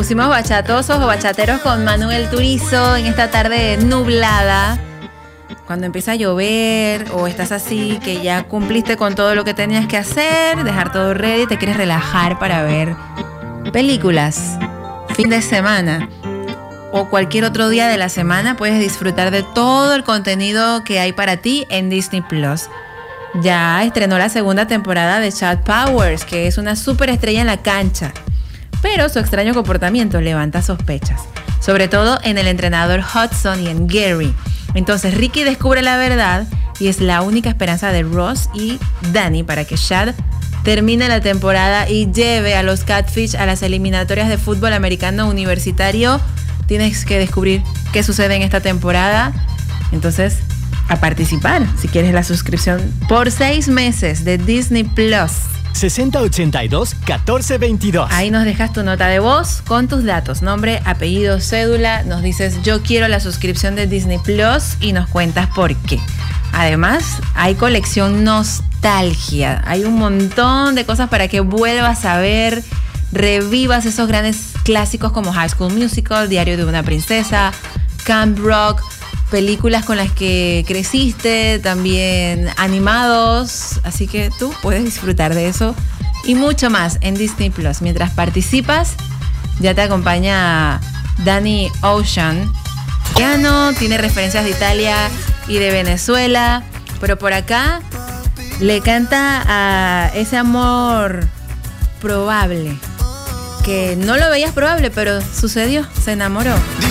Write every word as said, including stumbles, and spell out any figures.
pusimos bachatosos o bachateros con Manuel Turizo en esta tarde nublada. Cuando empieza a llover o estás así que ya cumpliste con todo lo que tenías que hacer, dejar todo ready, te quieres relajar para ver películas, fin de semana o cualquier otro día de la semana, puedes disfrutar de todo el contenido que hay para ti en Disney Plus. Ya estrenó la segunda temporada de Chad Powers, que es una superestrella en la cancha, pero su extraño comportamiento levanta sospechas, sobre todo en el entrenador Hudson y en Gary. Entonces Ricky descubre la verdad y es la única esperanza de Ross y Danny para que Chad termine la temporada y lleve a los Catfish a las eliminatorias de fútbol americano universitario. Tienes que descubrir qué sucede en esta temporada. Entonces, a participar si quieres la suscripción por seis meses de Disney Plus. sesenta ochenta y dos, catorce veintidós. Ahí nos dejas tu nota de voz con tus datos, nombre, apellido, cédula. Nos dices yo quiero la suscripción de Disney Plus y nos cuentas por qué. Además, hay colección nostalgia. Hay un montón de cosas para que vuelvas a ver, revivas esos grandes clásicos como High School Musical, Diario de una princesa, Camp Rock, películas con las que creciste, también animados, así que tú puedes disfrutar de eso y mucho más en Disney Plus. Mientras participas, ya te acompaña Danny Ocean. Piano, tiene referencias de Italia y de Venezuela, pero por acá le canta a ese amor probable, que no lo veías probable, pero sucedió, se enamoró.